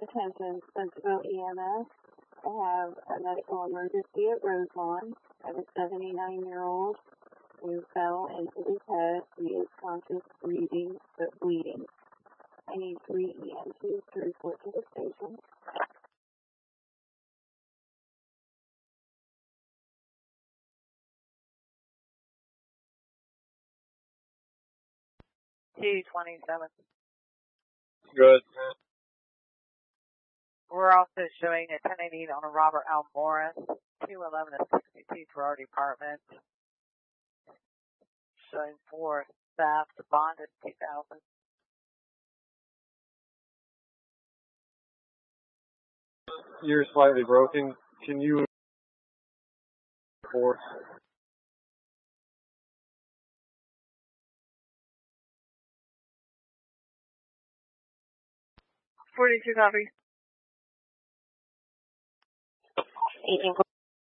Attention, Spencerville EMS. I have a medical emergency at Rosemont. I have a 79-year-old who fell into his head. He is conscious, breathing, but bleeding. I need 3 EMTs to report to the station. T27. Good. We're also showing a 1080 on a Robert L. Morris, 211 to 62 to our department. Showing 4 staff, the bond is 2,000. You're slightly broken. Can you report? 42 copy. 18